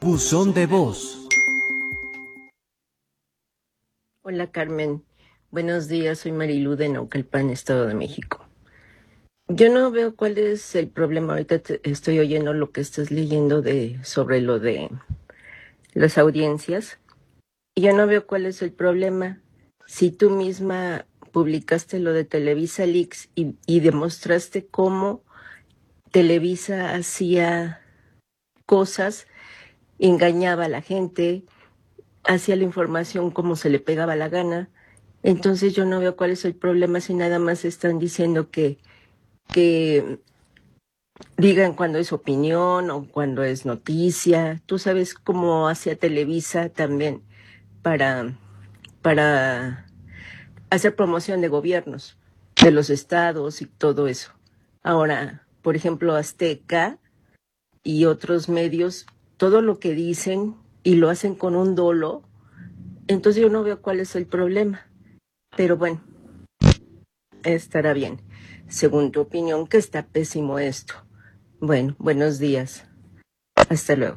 Buzón de voz. Hola Carmen, buenos días, soy Marilú de Naucalpan, Estado de México. Yo no veo cuál es el problema, ahorita estoy oyendo lo que estás leyendo sobre lo de las audiencias, y yo no veo cuál es el problema. Si tú misma publicaste lo de Televisa Leaks y demostraste cómo Televisa hacía cosas, engañaba a la gente, hacía la información como se le pegaba la gana. Entonces yo no veo cuál es el problema si nada más están diciendo que digan cuando es opinión o cuando es noticia. Tú sabes cómo hacía Televisa también para, para hacer promoción de gobiernos, de los estados y todo eso. Ahora, por ejemplo, Azteca y otros medios, todo lo que dicen y lo hacen con un dolo, entonces yo no veo cuál es el problema. Pero bueno, estará bien. Según tu opinión, que está pésimo esto. Bueno, buenos días. Hasta luego.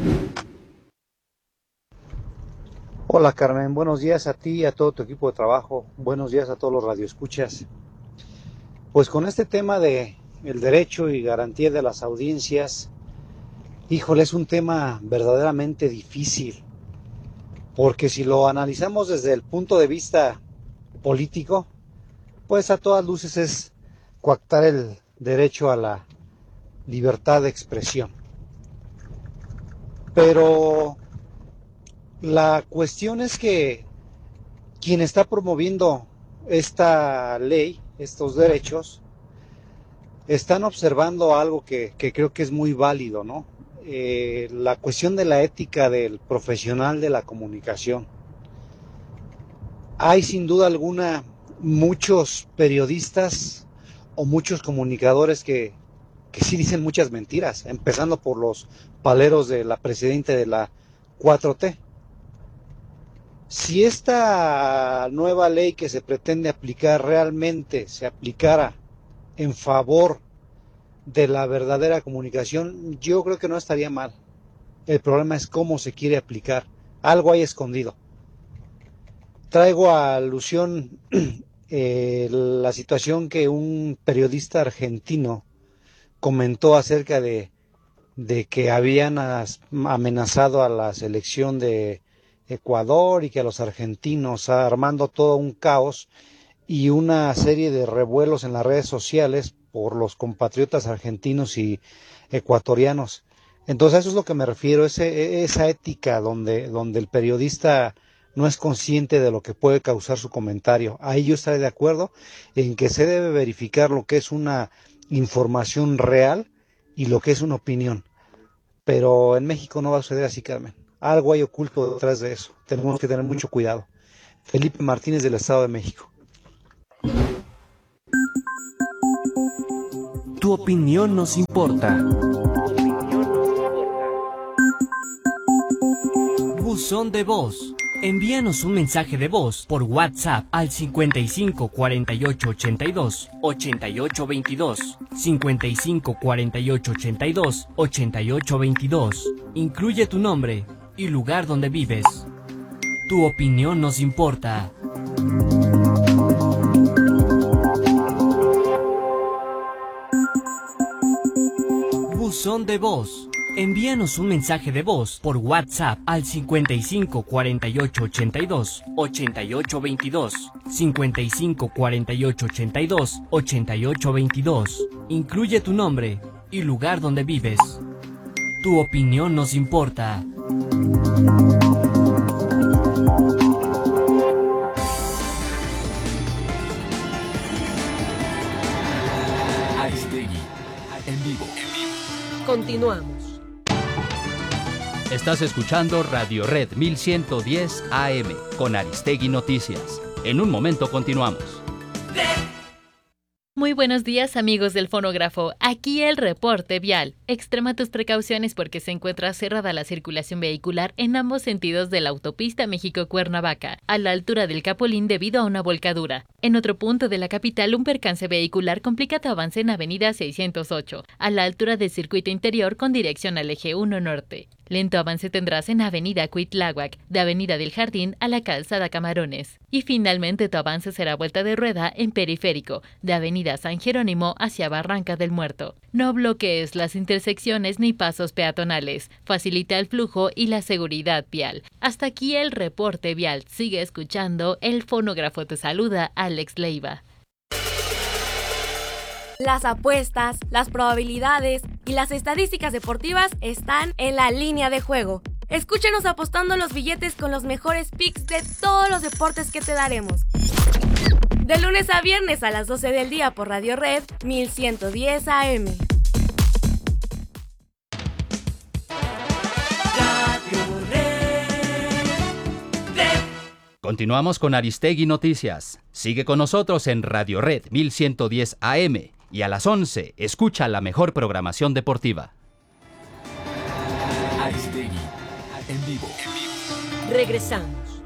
Hola Carmen, buenos días a ti y a todo tu equipo de trabajo. Buenos días a todos los radioescuchas. Pues con este tema de el derecho y garantía de las audiencias, híjole, es un tema verdaderamente difícil, porque si lo analizamos desde el punto de vista político, pues a todas luces es coactar el derecho a la libertad de expresión. Pero la cuestión es que quien está promoviendo esta ley, estos derechos, están observando algo que creo que es muy válido, ¿no? La cuestión de la ética del profesional de la comunicación. Hay sin duda alguna muchos periodistas o muchos comunicadores que sí dicen muchas mentiras, empezando por los paleros de la presidenta de la 4T. Si esta nueva ley que se pretende aplicar realmente se aplicara en favor de la verdadera comunicación, yo creo que no estaría mal. El problema es cómo se quiere aplicar. Algo hay escondido. Traigo a alusión la situación que un periodista argentino comentó acerca de que habían amenazado a la selección de Ecuador y que a los argentinos, armando todo un caos y una serie de revuelos en las redes sociales por los compatriotas argentinos y ecuatorianos. Entonces a eso es lo que me refiero, esa ética donde el periodista no es consciente de lo que puede causar su comentario. Ahí yo estaré de acuerdo en que se debe verificar lo que es una información real y lo que es una opinión. Pero en México no va a suceder así, Carmen. Algo hay oculto detrás de eso. Tenemos que tener mucho cuidado. Felipe Martínez del Estado de México. Tu opinión nos importa. Buzón de voz. Envíanos un mensaje de voz por WhatsApp al 55 48 82 88 22, 55 48 82 88 22. Incluye tu nombre y lugar donde vives. Tu opinión nos importa. Buzón de voz. Envíanos un mensaje de voz por WhatsApp al 55 48 82 88 22, 55 48 82 88 22. Incluye tu nombre y lugar donde vives. Tu opinión nos importa. Aristegui, en vivo. Continuamos. Estás escuchando Radio Red 1110 AM con Aristegui Noticias. En un momento continuamos. Muy buenos días, amigos del fonógrafo. Aquí el reporte vial. Extrema tus precauciones porque se encuentra cerrada la circulación vehicular en ambos sentidos de la autopista México-Cuernavaca, a la altura del Capolín debido a una volcadura. En otro punto de la capital, un percance vehicular complica tu avance en Avenida 608, a la altura del circuito interior con dirección al eje 1 norte. Lento avance tendrás en Avenida Cuitláhuac, de Avenida del Jardín a la Calzada Camarones. Y finalmente tu avance será vuelta de rueda en Periférico, de Avenida San Jerónimo hacia Barranca del Muerto. No bloquees las intersecciones ni pasos peatonales. Facilita el flujo y la seguridad vial. Hasta aquí el reporte vial. Sigue escuchando. El fonógrafo te saluda, Alex Leiva. Las apuestas, las probabilidades y las estadísticas deportivas están en la línea de juego. Escúchenos apostando los billetes con los mejores picks de todos los deportes que te daremos. De lunes a viernes a las 12 del día por Radio Red 1110 AM. Continuamos con Aristegui Noticias. Sigue con nosotros en Radio Red 1110 AM y a las 11 escucha la mejor programación deportiva. Aristegui en vivo. Regresamos.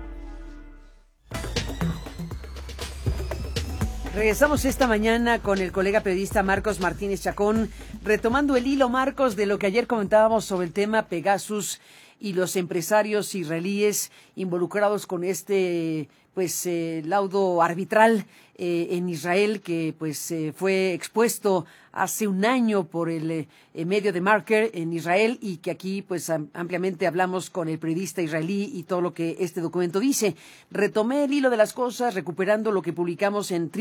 Regresamos esta mañana con el colega periodista Marcos Martínez Chacón, retomando el hilo, Marcos, de lo que ayer comentábamos sobre el tema Pegasus y los empresarios israelíes involucrados con este laudo arbitral en Israel que fue expuesto hace un año por el medio de Marker en Israel y que aquí ampliamente hablamos con el periodista israelí y todo lo que este documento dice. Retomé el hilo de las cosas recuperando lo que publicamos en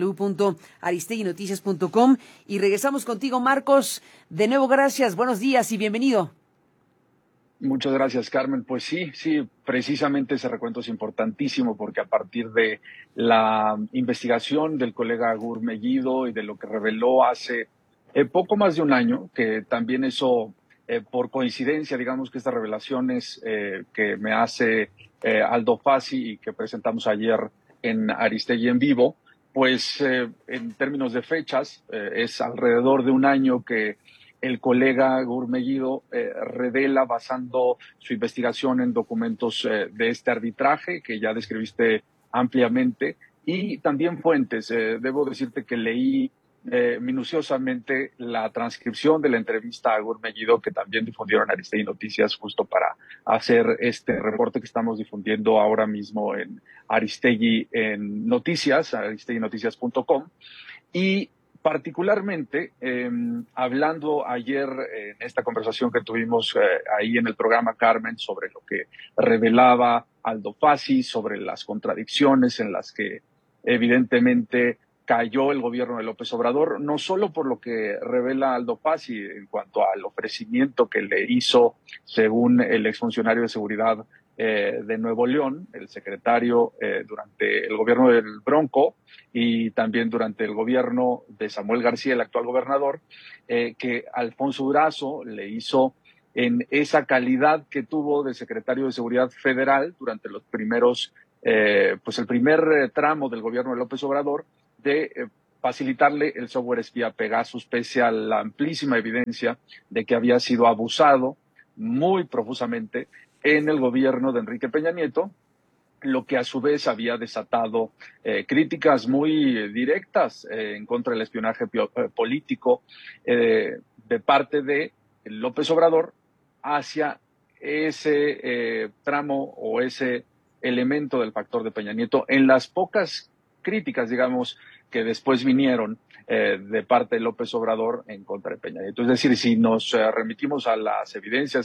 www.aristeguinoticias.com y regresamos contigo, Marcos. De nuevo, gracias, buenos días y bienvenido. Muchas gracias, Carmen. Pues sí, precisamente ese recuento es importantísimo porque a partir de la investigación del colega Gur Megiddo y de lo que reveló hace poco más de un año, que también eso, por coincidencia, digamos que estas revelaciones que me hace Aldo Fassi y que presentamos ayer en Aristegui en vivo, en términos de fechas, es alrededor de un año que el colega Gur Megiddo revela basando su investigación en documentos de este arbitraje que ya describiste ampliamente y también fuentes. Debo decirte que leí minuciosamente la transcripción de la entrevista a Gur Megiddo que también difundieron Aristegui Noticias justo para hacer este reporte que estamos difundiendo ahora mismo en Aristegui en Noticias, aristeguinoticias.com. Y particularmente, hablando ayer en esta conversación que tuvimos ahí en el programa, Carmen, sobre lo que revelaba Aldo Fassi, sobre las contradicciones en las que evidentemente cayó el gobierno de López Obrador, no solo por lo que revela Aldo Fassi en cuanto al ofrecimiento que le hizo, según el exfuncionario de seguridad de Nuevo León, el secretario durante el gobierno del Bronco y también durante el gobierno de Samuel García, el actual gobernador, que Alfonso Durazo le hizo en esa calidad que tuvo de secretario de Seguridad Federal durante los primeros, el primer tramo del gobierno de López Obrador, de facilitarle el software espía Pegasus, pese a la amplísima evidencia de que había sido abusado muy profusamente en el gobierno de Enrique Peña Nieto, lo que a su vez había desatado críticas muy directas en contra del espionaje político de parte de López Obrador hacia ese tramo o ese elemento del factor de Peña Nieto en las pocas críticas, digamos, que después vinieron de parte de López Obrador en contra de Peña Nieto. Es decir, si nos remitimos a las evidencias